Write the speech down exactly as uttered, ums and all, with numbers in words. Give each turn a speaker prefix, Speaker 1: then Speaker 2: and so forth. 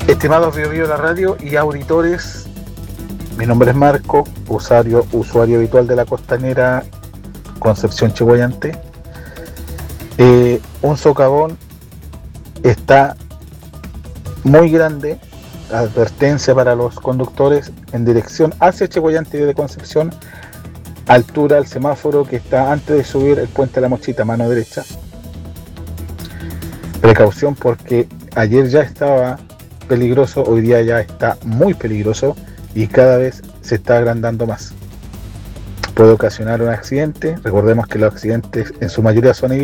Speaker 1: Estimados Bio Bio la radio y auditores, mi nombre es Marco, usuario, usuario habitual de la costanera Concepción Chiguayante. Eh, un socavón está muy grande, advertencia para los conductores en dirección hacia Chiguayante de Concepción, altura al semáforo que está antes de subir el puente de la Mochita, mano derecha. Precaución porque ayer ya estaba peligroso, hoy día ya está muy peligroso y cada vez se está agrandando más. Puede ocasionar un accidente. Recordemos que los accidentes en su mayoría son